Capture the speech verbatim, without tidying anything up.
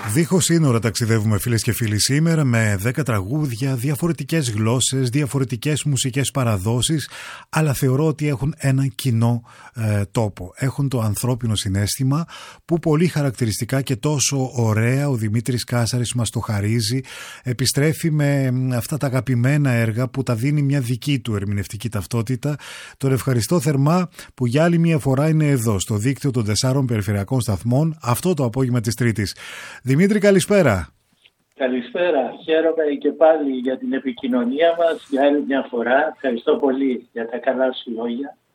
Δίχως σύνορα ταξιδεύουμε, φίλες και φίλοι, σήμερα με δέκα τραγούδια, διαφορετικές γλώσσες, διαφορετικές μουσικές παραδόσεις, αλλά θεωρώ ότι έχουν έναν κοινό ε, τόπο. Έχουν το ανθρώπινο συναίσθημα που πολύ χαρακτηριστικά και τόσο ωραία ο Δημήτρης Κάσαρης μας το χαρίζει. Επιστρέφει με αυτά τα αγαπημένα έργα που τα δίνει μια δική του ερμηνευτική ταυτότητα. Τον ευχαριστώ θερμά που για άλλη μια φορά είναι εδώ στο δίκτυο των τεσσάρων περιφερειακών σταθμών αυτό το απόγευμα της Τρίτης. Δημήτρη, καλησπέρα. Καλησπέρα. Χαίρομαι και πάλι για την επικοινωνία μας για άλλη μια φορά. Ευχαριστώ πολύ για τα καλά σου λόγια.